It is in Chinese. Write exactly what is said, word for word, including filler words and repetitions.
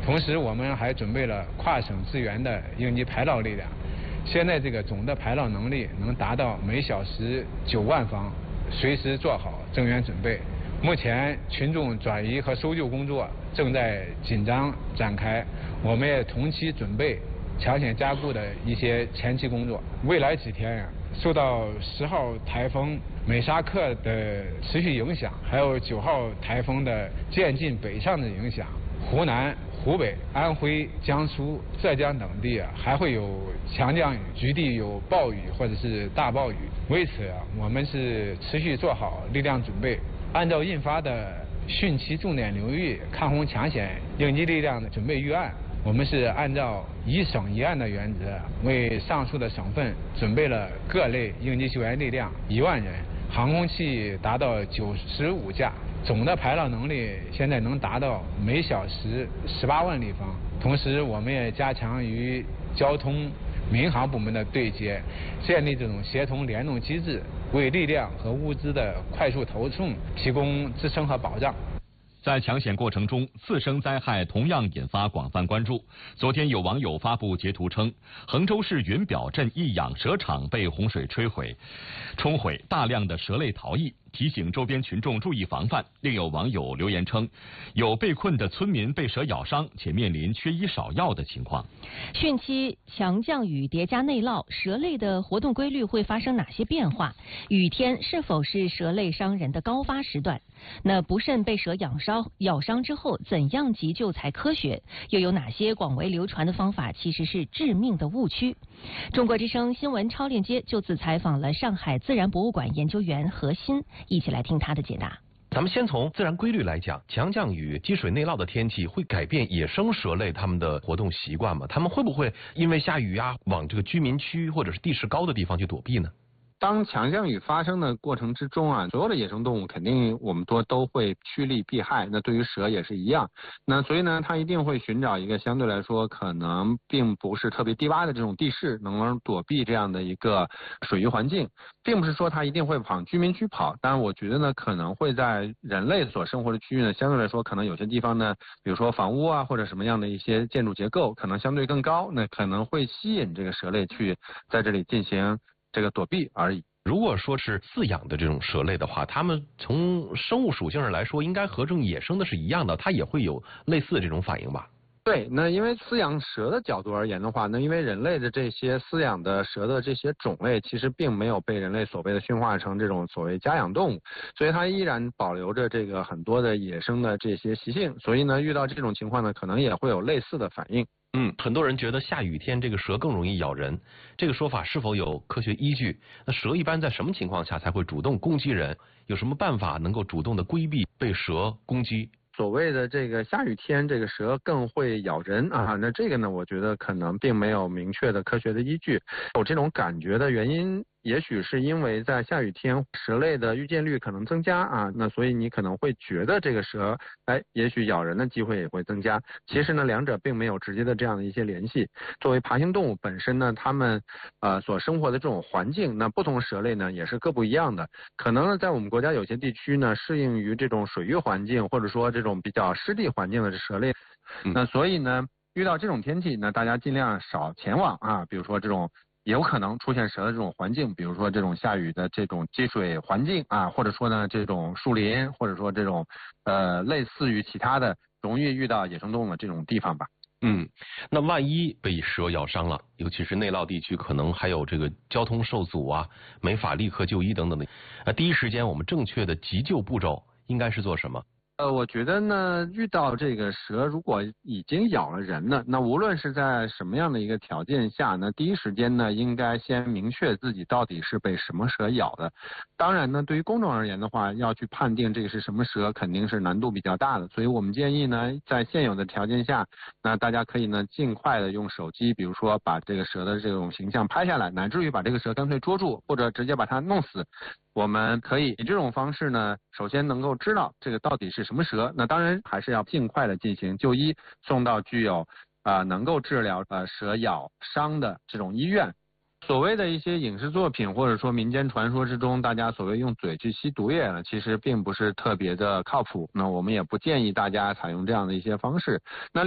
同时我们还准备了跨省支援的应急排涝力量，现在这个总的排涝能力能达到每小时九万方，随时做好增援准备。目前群众转移和搜救工作正在紧张展开，我们也同期准备抢险加固的一些前期工作。未来几天呀，受到十号台风美沙克的持续影响，还有九号台风的渐进北上的影响，湖南、湖北、安徽、江苏、浙江等地啊，还会有强降雨，局地有暴雨或者是大暴雨。为此啊，我们是持续做好力量准备，按照印发的汛期重点流域抗洪抢险应急力量的准备预案，我们是按照一省一案的原则，为上述的省份准备了各类应急救援力量一万人，航空器达到九十五架，总的排涝能力现在能达到每小时十八万立方。同时，我们也加强与交通、民航部门的对接，建立这种协同联动机制，为力量和物资的快速投送提供支撑和保障。 在抢险过程中，次生灾害同样引发广泛关注。昨天有网友发布截图称，衡州市云表镇一养蛇场被洪水摧毁、冲毁，大量的蛇类逃逸，提醒周边群众注意防范。另有网友留言称，有被困的村民被蛇咬伤，且面临缺医少药的情况。 汛期强降雨叠加内涝，蛇类的活动规律会发生哪些变化？雨天是否是蛇类伤人的高发时段？那不慎被蛇咬伤咬伤之后，怎样急救才科学？又有哪些广为流传的方法其实是致命的误区？中国之声新闻超链接就此采访了上海自然博物馆研究员何鑫，一起来听他的解答。 咱们先从自然规律来讲，强降雨、积水内涝的天气会改变野生蛇类它们的活动习惯吗？它们会不会因为下雨啊，往这个居民区或者是地势高的地方去躲避呢？ 当强降雨发生的过程之中啊，所有的野生动物肯定我们说都会趋利避害，那对于蛇也是一样。那所以呢，它一定会寻找一个相对来说可能并不是特别低洼的这种地势，能躲避这样的一个水域环境，并不是说它一定会往居民区跑。当然，我觉得呢，可能会在人类所生活的区域呢，相对来说可能有些地方呢，比如说房屋啊或者什么样的一些建筑结构可能相对更高，那可能会吸引这个蛇类去在这里进行这个躲避而已。 如果说是饲养的这种蛇类的话，它们从生物属性上来说，应该和这种野生的是一样的，它也会有类似的这种反应吧？ 对，那因为饲养蛇的角度而言的话，那因为人类的这些饲养的蛇的这些种类，其实并没有被人类所谓的驯化成这种所谓家养动物，所以它依然保留着这个很多的野生的这些习性，所以呢，遇到这种情况呢，可能也会有类似的反应。 嗯，很多人觉得下雨天这个蛇更容易咬人，这个说法是否有科学依据？那蛇一般在什么情况下才会主动攻击人？有什么办法能够主动的规避被蛇攻击？ 所谓的这个下雨天，这个蛇更会咬人啊，那这个呢，我觉得可能并没有明确的科学的依据。有这种感觉的原因，也许是因为在下雨天蛇类的遇见率可能增加啊，那所以你可能会觉得这个蛇，哎，也许咬人的机会也会增加。其实呢，两者并没有直接的这样的一些联系。作为爬行动物本身呢，它们呃所生活的这种环境，那不同蛇类呢也是各不一样的。可能呢，在我们国家有些地区呢，适应于这种水域环境，或者说这种比较湿地环境的蛇类，那所以呢，遇到这种天气呢，大家尽量少前往啊，比如说这种有可能出现蛇的这种环境，比如说这种下雨的这种积水环境啊，或者说呢这种树林，或者说这种呃类似于其他的容易遇到野生动物的这种地方吧。 嗯，那万一被蛇咬伤了，尤其是内涝地区，可能还有这个交通受阻啊，没法立刻就医等等的。呃，第一时间我们正确的急救步骤应该是做什么？ 呃，我觉得呢，遇到这个蛇如果已经咬了人了，那无论是在什么样的一个条件下呢，第一时间呢，应该先明确自己到底是被什么蛇咬的。当然呢，对于公众而言的话，要去判定这个是什么蛇，肯定是难度比较大的。所以我们建议呢，在现有的条件下，那大家可以呢，尽快的用手机，比如说把这个蛇的这种形象拍下来，乃至于把这个蛇干脆捉住，或者直接把它弄死。我们可以以这种方式呢，首先能够知道这个到底是什么蛇，那当然还是要尽快的进行就医，送到具有啊、呃、能够治疗呃蛇咬伤的这种医院。所谓的一些影视作品或者说民间传说之中，大家所谓用嘴去吸毒液呢，其实并不是特别的靠谱。那我们也不建议大家采用这样的一些方式。那